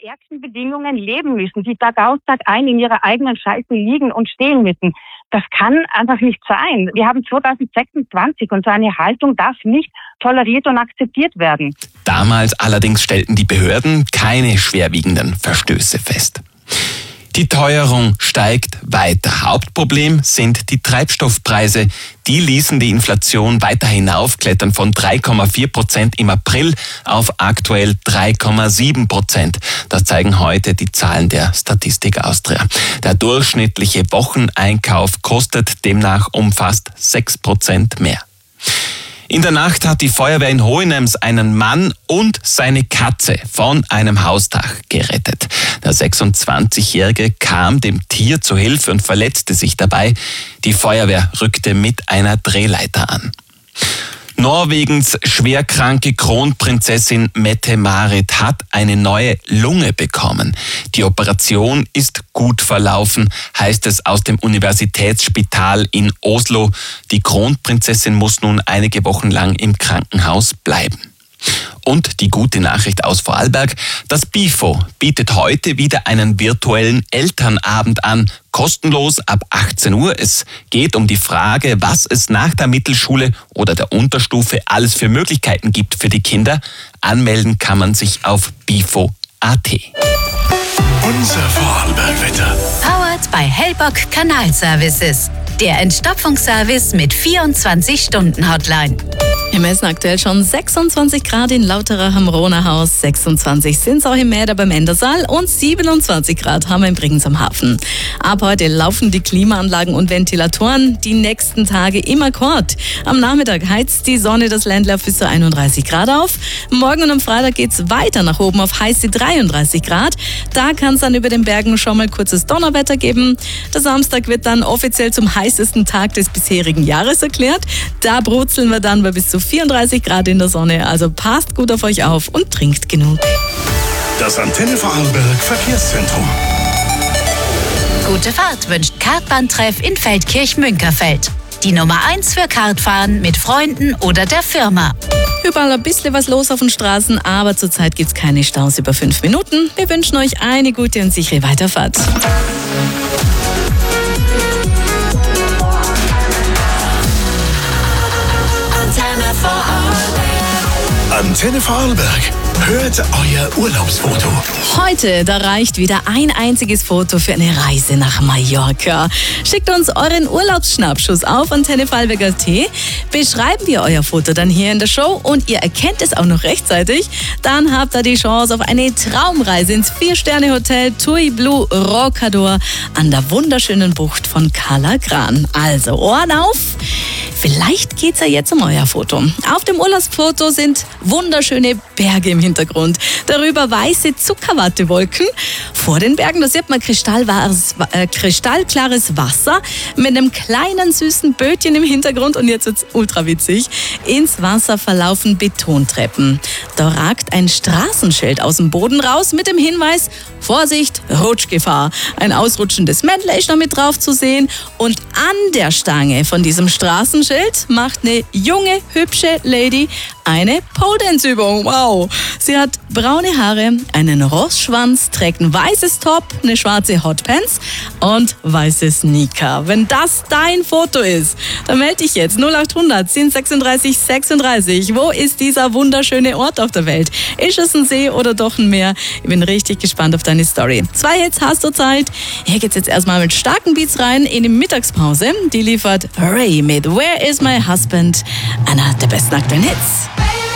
ärgsten Bedingungen leben müssen, die Tag aus, Tag ein in ihrer eigenen Scheiße liegen und stehen müssen. Das kann einfach nicht sein. Wir haben 2026 und so eine Haltung darf nicht toleriert und akzeptiert werden. Damals allerdings stellten die Behörden keine schwerwiegenden Verstöße fest. Die Teuerung steigt weiter. Hauptproblem sind die Treibstoffpreise. Die ließen die Inflation weiter hinaufklettern von 3,4% im April auf aktuell 3,7%. Das zeigen heute die Zahlen der Statistik Austria. Der durchschnittliche Wocheneinkauf kostet demnach um fast 6% mehr. In der Nacht hat die Feuerwehr in Hohenems einen Mann und seine Katze von einem Hausdach gerettet. Der 26-Jährige kam dem Tier zu Hilfe und verletzte sich dabei. Die Feuerwehr rückte mit einer Drehleiter an. Norwegens schwerkranke Kronprinzessin Mette-Marit hat eine neue Lunge bekommen. Die Operation ist gut verlaufen, heißt es aus dem Universitätsspital in Oslo. Die Kronprinzessin muss nun einige Wochen lang im Krankenhaus bleiben. Und die gute Nachricht aus Vorarlberg, das BIFO bietet heute wieder einen virtuellen Elternabend an, kostenlos ab 18 Uhr. Es geht um die Frage, was es nach der Mittelschule oder der Unterstufe alles für Möglichkeiten gibt für die Kinder. Anmelden kann man sich auf bifo.at. Unser Vorarlberg-Wetter. Powered by Hellbock Kanalservices. Der Entstopfungsservice mit 24-Stunden-Hotline. Wir messen aktuell schon 26 Grad in Lauterach am Ronahaus, 26 sind es auch im Mäder beim Endersaal und 27 Grad haben wir in Bregenz am Hafen. Ab heute laufen die Klimaanlagen und Ventilatoren die nächsten Tage im Akkord. Am Nachmittag heizt die Sonne das Ländle auf bis zu 31 Grad auf. Morgen und am Freitag geht es weiter nach oben auf heiße 33 Grad. Da kann es dann über den Bergen schon mal kurzes Donnerwetter geben. Der Samstag wird dann offiziell zum heißesten Tag des bisherigen Jahres erklärt. Da brutzeln wir dann bei bis zu 34 Grad in der Sonne, also passt gut auf euch auf und trinkt genug. Das Antenne Vorarlberg Verkehrszentrum. Gute Fahrt wünscht Kartbahntreff in Feldkirch-Münkerfeld. Die Nummer 1 für Kartfahren mit Freunden oder der Firma. Überall ein bisschen was los auf den Straßen, aber zurzeit gibt es keine Staus über 5 Minuten. Wir wünschen euch eine gute und sichere Weiterfahrt. Antenne Vorarlberg. Hört euer Urlaubsfoto. Heute, da reicht wieder ein einziges Foto für eine Reise nach Mallorca. Schickt uns euren Urlaubsschnappschuss auf AntenneVorarlberg.at. Beschreiben wir euer Foto dann hier in der Show und ihr erkennt es auch noch rechtzeitig. Dann habt ihr die Chance auf eine Traumreise ins 4-Sterne-Hotel Tui Blue Roncador an der wunderschönen Bucht von Calagran. Also Ohren auf! Vielleicht geht's ja jetzt um euer Foto. Auf dem Urlaubsfoto sind wunderschöne Berge im Hintergrund. Darüber weiße Zuckerwattewolken. Vor den Bergen, da sieht man kristallklares Wasser mit einem kleinen süßen Bötchen im Hintergrund. Und jetzt wird's ultra witzig. Ins Wasser verlaufen Betontreppen. Da ragt ein Straßenschild aus dem Boden raus mit dem Hinweis: Vorsicht, Rutschgefahr. Ein ausrutschendes Männle ist noch mit drauf zu sehen. Und an der Stange von diesem Straßenschild macht eine junge, hübsche Lady eine Pole-Dance-Übung. Wow! Sie hat braune Haare, einen Rossschwanz, trägt ein weißes Top, eine schwarze Hotpants und weiße Sneaker. Wenn das dein Foto ist, dann melde dich jetzt 0800 1036 36. Wo ist dieser wunderschöne Ort auf der Welt? Ist es ein See oder doch ein Meer? Ich bin richtig gespannt auf deine Story. 2 Hits hast du Zeit. Hier geht's jetzt erstmal mit starken Beats rein in die Mittagspause. Die liefert Ray mit Where is my husband? Einer der besten aktuellen Hits.